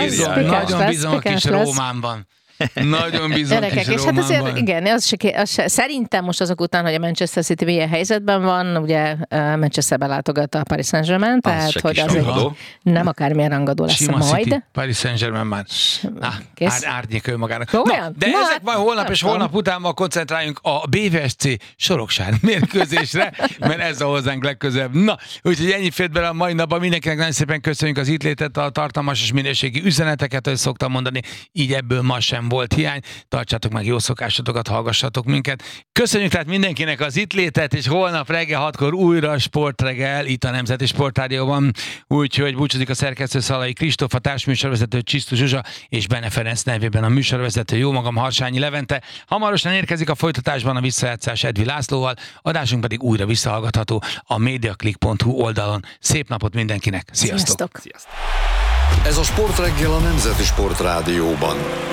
Nagyon bízom a kis Rómánban. Nagyon bízom Gyerekek, és hát azért, igen, szerintem most azok után, hogy a Manchester City milyen helyzetben van, ugye Manchesterbe látogatta a Paris Saint-Germain, tehát hogy az nem akármilyen rangadó lesz sima majd. City, Paris Saint-Germain már árnyék önmagának. Komolyan? De ezek majd holnap és holnap után ma koncentráljunk a BVSC Soroksári mérkőzésre, mert ez a hozzánk legközelebb. Na, úgyhogy ennyi fért bele a mai napban. Mindenkinek nagyon szépen köszönjük az itt létet, a tartalmas és minőségi üzeneteket, hogy szoktam mondani, így ebből ma sem volt hiány. Tartsátok meg jó szokásotokat, hallgassatok minket. Köszönjük tehát mindenkinek az itt létet, és holnap reggel 6-kor újra Sportreggel, itt a Nemzeti Sportrádióban. Úgyhogy búcsúzik a szerkesztő Szalai Kristóf, a társműsorvezető Csisztus Zsuzsa, és Bene Ferenc nevében a műsorvezető jó magam Harsányi Levente. Hamarosan érkezik a folytatásban a visszajátszás Edvi Lászlóval, adásunk pedig újra visszahallgatható a mediaclick.hu oldalon. Szép napot mindenkinek! Sziasztok! Sziasztok. Ez a Sportreggel a Nemzeti Sportrádióban.